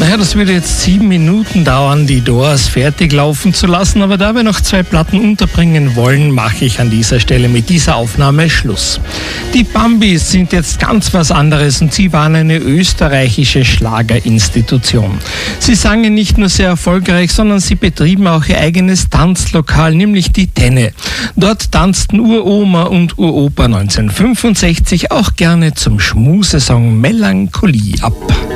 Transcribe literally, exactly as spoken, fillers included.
Naja, das würde jetzt sieben Minuten dauern, die Doors fertig laufen zu lassen, aber da wir noch zwei Platten unterbringen wollen, mache ich an dieser Stelle mit dieser Aufnahme Schluss. Die Bambis sind jetzt ganz was anderes und sie waren eine österreichische Schlagerinstitution. Sie sangen nicht nur sehr erfolgreich, sondern sie betrieben auch ihr eigenes Tanzlokal, nämlich die Tenne. Dort tanzten Uroma und Uropa neunzehnhundertfünfundsechzig auch gerne zum Schmusesong Melancholie ab.